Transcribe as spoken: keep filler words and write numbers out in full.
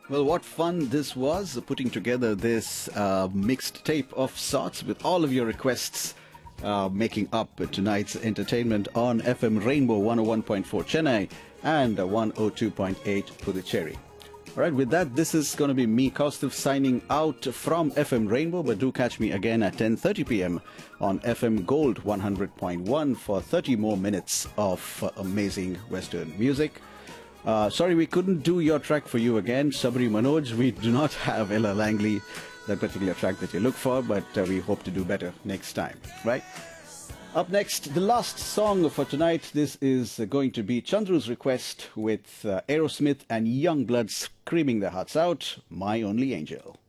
Well, what fun this was, putting together this uh, mixed tape of sorts with all of your requests, uh, making up tonight's entertainment on F M Rainbow one oh one point four Chennai and one oh two point eight Puducherry. All right, with that, this is going to be me, Kaustav, signing out from F M Rainbow, but do catch me again at ten thirty p m on F M Gold one hundred point one for thirty more minutes of uh, amazing Western music. Uh, sorry we couldn't do your track for you again, Sabri Manoj. We do not have Ella Langley, that particular track that you look for, but uh, we hope to do better next time, right? Up next, the last song for tonight. This is going to be Chandru's request with uh, Aerosmith and Youngblood screaming their hearts out, My Only Angel.